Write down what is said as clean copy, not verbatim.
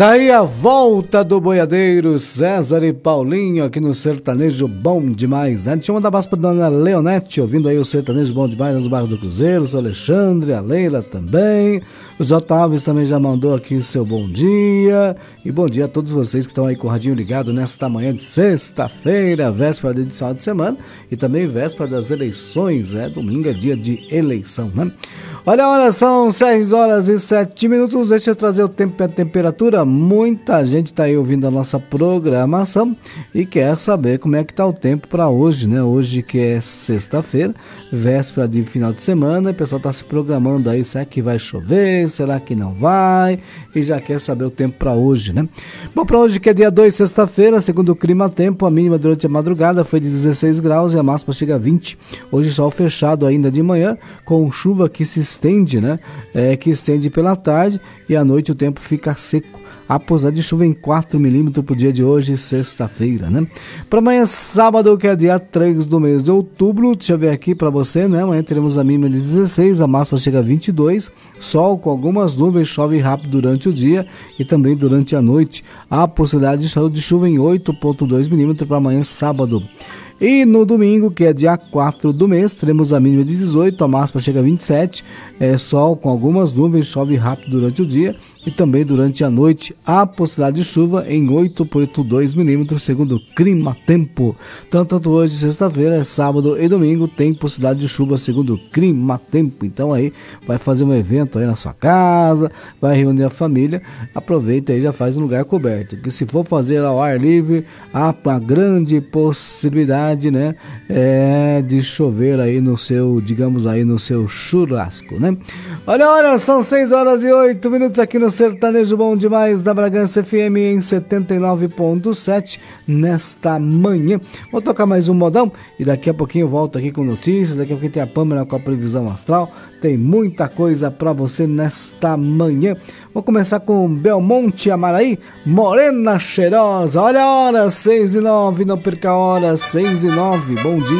Tá aí a volta do boiadeiro César e Paulinho aqui no Sertanejo Bom Demais, né? Deixa eu mandar um abraço pra dona Leonete, ouvindo aí o Sertanejo Bom Demais nos bairros do Cruzeiro, o Alexandre, a Leila também, o J. Alves também já mandou aqui o seu bom dia, e bom dia a todos vocês que estão aí com o radinho ligado nesta manhã de sexta-feira, véspera de final de semana, e também véspera das eleições, domingo é dia de eleição, né? Olha a hora, são 6 horas e 7 minutos, deixa eu trazer o tempo e a temperatura. Muita gente está aí ouvindo a nossa programação e quer saber como é que está o tempo para hoje, né? Hoje que é sexta-feira, véspera de final de semana, o pessoal está se programando aí, será que vai chover, será que não vai? E já quer saber o tempo para hoje, né? Bom, para hoje que é dia 2, sexta-feira, segundo o Clima Tempo, a mínima durante a madrugada foi de 16 graus e a máxima chega a 20. Hoje sol fechado ainda de manhã, com chuva que se estende, né? Que estende pela tarde e à noite o tempo fica seco. A possibilidade de chuva em 4 milímetros para o dia de hoje, sexta-feira, né? Para amanhã, sábado, que é dia 3 do mês de outubro, deixa eu ver aqui para você, né? Amanhã teremos a mínima de 16, a máxima chega a 22, sol com algumas nuvens, chove rápido durante o dia e também durante a noite. A possibilidade de chuva em 8,2 milímetros para amanhã, sábado. E no domingo, que é dia 4 do mês, teremos a mínima de 18, a máxima chega a 27, sol com algumas nuvens, chove rápido durante o dia e também durante a noite há possibilidade de chuva em 8,2 milímetros, segundo o Clima Tempo. Tanto hoje, sexta-feira, sábado e domingo, tem possibilidade de chuva, segundo o Clima Tempo. Então aí, vai fazer um evento aí na sua casa, vai reunir a família, aproveita aí, já faz um lugar coberto, que se for fazer ao ar livre, há uma grande possibilidade, né, de chover aí no seu, digamos aí, no seu churrasco, né? Olha, são 6 horas e 8 minutos aqui no Sertanejo Bom Demais da Bragança FM em 79,7 nesta manhã. Vou tocar mais um modão e daqui a pouquinho eu volto aqui com notícias, daqui a pouquinho tem a Pâmela com a previsão astral, tem muita coisa pra você nesta manhã. Vou começar com Belmonte Amaraí, Morena Cheirosa. Olha a hora, 6 e 9, não perca a hora, 6 e 9, bom dia.